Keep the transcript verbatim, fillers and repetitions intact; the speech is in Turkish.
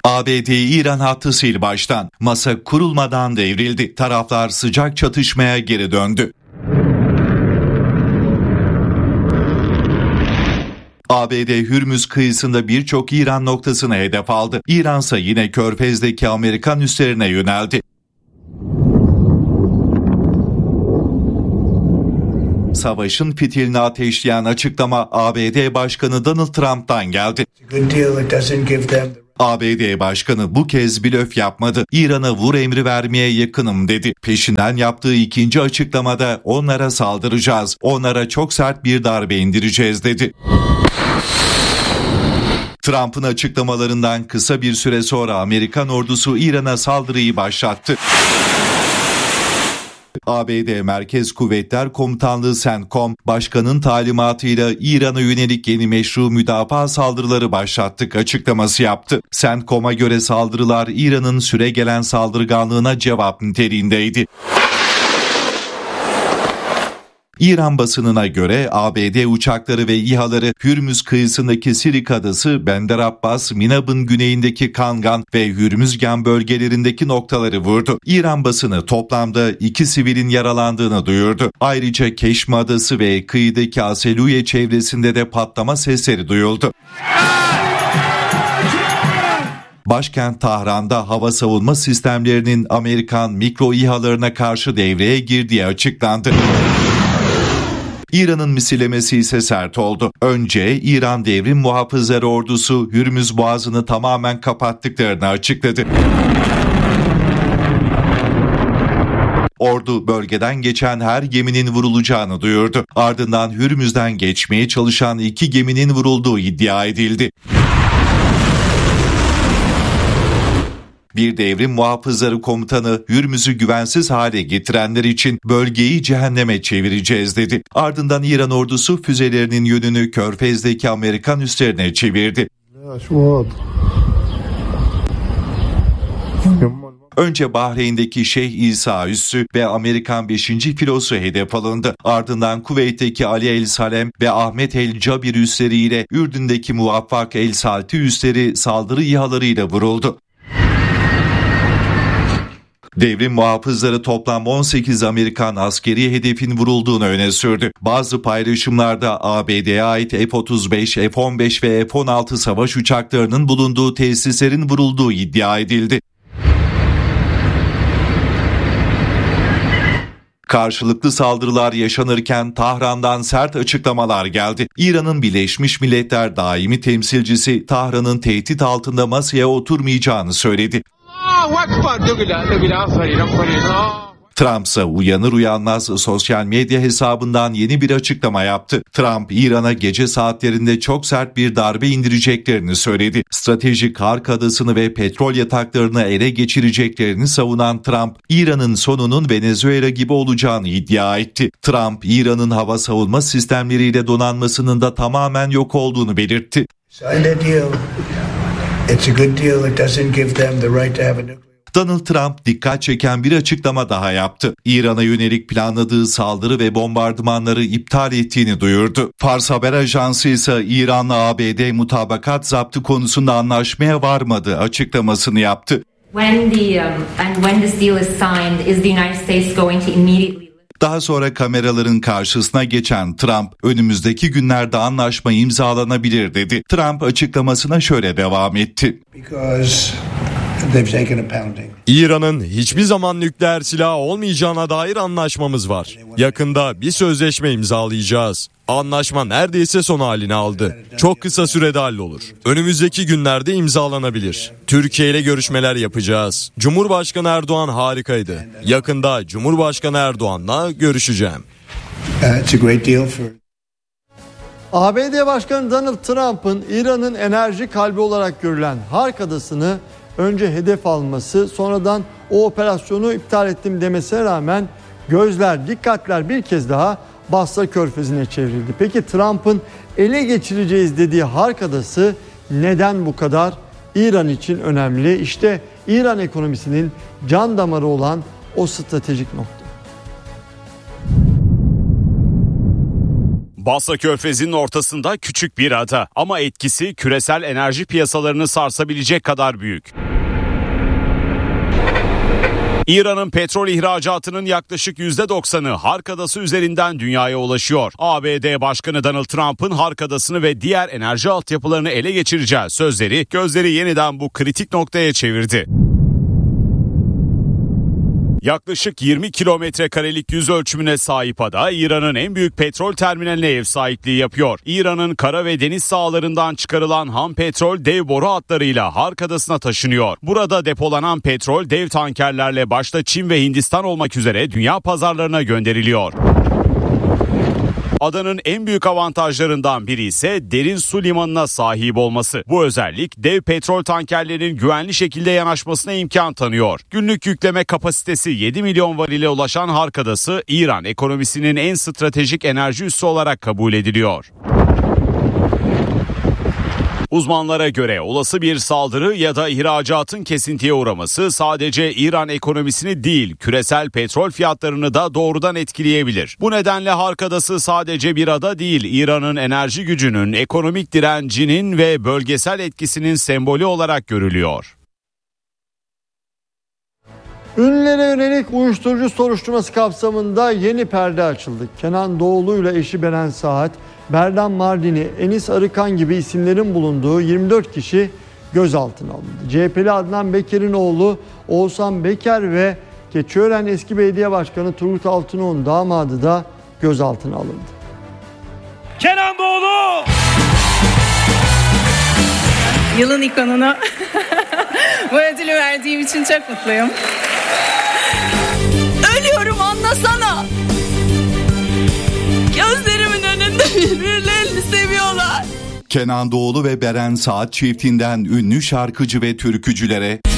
A B D-İran hattı sil baştan. Masa kurulmadan devrildi. Taraflar sıcak çatışmaya geri döndü. A B D Hürmüz kıyısında birçok İran noktasını hedef aldı. İransa yine Körfez'deki Amerikan üslerine yöneldi. Savaşın fitilini ateşleyen açıklama A B D Başkanı Donald Trump'tan geldi. A B D Başkanı bu kez blöf yapmadı. İran'a vur emri vermeye yakınım dedi. Peşinden yaptığı ikinci açıklamada onlara saldıracağız. Onlara çok sert bir darbe indireceğiz dedi. Trump'ın açıklamalarından kısa bir süre sonra Amerikan ordusu İran'a saldırıyı başlattı. A B D Merkez Kuvvetler Komutanlığı CENTCOM, başkanın talimatıyla İran'a yönelik yeni meşru müdafaa saldırıları başlattık açıklaması yaptı. CENTCOM'a göre saldırılar İran'ın süregelen saldırganlığına cevap niteliğindeydi. İran basınına göre A B D uçakları ve İHA'ları Hürmüz kıyısındaki Sirik Adası, Bender Abbas, Minab'ın güneyindeki Kangan ve Hürmüzgan bölgelerindeki noktaları vurdu. İran basını toplamda iki sivilin yaralandığını duyurdu. Ayrıca Keşme Adası ve kıyıdaki Aseluye çevresinde de patlama sesleri duyuldu. Başkent Tahran'da hava savunma sistemlerinin Amerikan mikro İHA'larına karşı devreye girdiği açıklandı. İran'ın misillemesi ise sert oldu. Önce İran Devrim Muhafızları Ordusu Hürmüz Boğazı'nı tamamen kapattıklarını açıkladı. Ordu bölgeden geçen her geminin vurulacağını duyurdu. Ardından Hürmüz'den geçmeye çalışan iki geminin vurulduğu iddia edildi. Bir devrim muhafızları komutanı Hürmüz'ü güvensiz hale getirenler için bölgeyi cehenneme çevireceğiz dedi. Ardından İran ordusu füzelerinin yönünü Körfez'deki Amerikan üslerine çevirdi. Önce Bahreyn'deki Şeyh İsa üssü ve Amerikan beşinci filosu hedef alındı. Ardından Kuveyt'teki Ali El Salem ve Ahmet El Cabir üsleriyle Ürdün'deki Muvaffak El Salti üsleri saldırı İHA'larıyla vuruldu. Devrim muhafızları toplam on sekiz Amerikan askeri hedefin vurulduğunu öne sürdü. Bazı paylaşımlarda A B D'ye ait F otuz beş, F on beş ve F on altı savaş uçaklarının bulunduğu tesislerin vurulduğu iddia edildi. Karşılıklı saldırılar yaşanırken Tahran'dan sert açıklamalar geldi. İran'ın Birleşmiş Milletler daimi temsilcisi Tahran'ın tehdit altında masaya oturmayacağını söyledi. Trump ise uyanır uyanmaz sosyal medya hesabından yeni bir açıklama yaptı. Trump, İran'a gece saatlerinde çok sert bir darbe indireceklerini söyledi. Stratejik Hark Adası'nı ve petrol yataklarını ele geçireceklerini savunan Trump, İran'ın sonunun Venezuela gibi olacağını iddia etti. Trump, İran'ın hava savunma sistemleriyle donanmasının da tamamen yok olduğunu belirtti. Donald Trump dikkat çeken bir açıklama daha yaptı. İran'a yönelik planladığı saldırı ve bombardımanları iptal ettiğini duyurdu. Fars Haber Ajansı ise İran'la A B D mutabakat zaptı konusunda anlaşmaya varmadı açıklamasını yaptı. When the um, and when this deal is signed, is the United States going to immediately... Daha sonra kameraların karşısına geçen Trump, önümüzdeki günlerde anlaşma imzalanabilir dedi. Trump açıklamasına şöyle devam etti. İran'ın hiçbir zaman nükleer silah olmayacağına dair anlaşmamız var. Yakında bir sözleşme imzalayacağız. Anlaşma neredeyse son halini aldı. Çok kısa sürede hallolur. Önümüzdeki günlerde imzalanabilir. Türkiye ile görüşmeler yapacağız. Cumhurbaşkanı Erdoğan harikaydı. Yakında Cumhurbaşkanı Erdoğan'la görüşeceğim. A B D Başkanı Donald Trump'ın İran'ın enerji kalbi olarak görülen Hark Adası'nı önce hedef alması, sonradan o operasyonu iptal ettim demesine rağmen gözler, dikkatler bir kez daha Basra Körfezi'ne çevrildi. Peki Trump'ın ele geçireceğiz dediği Hark Adası neden bu kadar İran için önemli? İşte İran ekonomisinin can damarı olan o stratejik nokta. Basra Körfezi'nin ortasında küçük bir ada ama etkisi küresel enerji piyasalarını sarsabilecek kadar büyük. İran'ın petrol ihracatının yaklaşık yüzde doksanı Hark Adası üzerinden dünyaya ulaşıyor. A B D Başkanı Donald Trump'ın Hark Adası'nı ve diğer enerji altyapılarını ele geçireceği sözleri gözleri yeniden bu kritik noktaya çevirdi. Yaklaşık yirmi kilometre karelik yüz ölçümüne sahip ada, İran'ın en büyük petrol terminaline ev sahipliği yapıyor. İran'ın kara ve deniz sahalarından çıkarılan ham petrol dev boru hatlarıyla Hark Adası'na taşınıyor. Burada depolanan petrol dev tankerlerle başta Çin ve Hindistan olmak üzere dünya pazarlarına gönderiliyor. Adanın en büyük avantajlarından biri ise derin su limanına sahip olması. Bu özellik dev petrol tankerlerinin güvenli şekilde yanaşmasına imkan tanıyor. Günlük yükleme kapasitesi yedi milyon varile ulaşan Hark Adası, İran ekonomisinin en stratejik enerji üssü olarak kabul ediliyor. Uzmanlara göre olası bir saldırı ya da ihracatın kesintiye uğraması sadece İran ekonomisini değil, küresel petrol fiyatlarını da doğrudan etkileyebilir. Bu nedenle Hark Adası sadece bir ada değil, İran'ın enerji gücünün, ekonomik direncinin ve bölgesel etkisinin sembolü olarak görülüyor. Ünlülere yönelik uyuşturucu soruşturması kapsamında yeni perde açıldı. Kenan Doğulu ile eşi Beren Saat, Berdan Mardini, Enis Arıkan gibi isimlerin bulunduğu yirmi dört kişi gözaltına alındı. C H P'li Adnan Beker'in oğlu Oğuzhan Beker ve Keçiören eski belediye başkanı Turgut Altınoğlu'nun damadı da gözaltına alındı. Kenan Doğulu! Yılın ikonuna bu ödülü verdiğim için çok mutluyum. Ölüyorum, anlasana. Gözlerimin önünde birbirlerini seviyorlar. Kenan Doğulu ve Beren Saat çiftinden ünlü şarkıcı ve türkücülere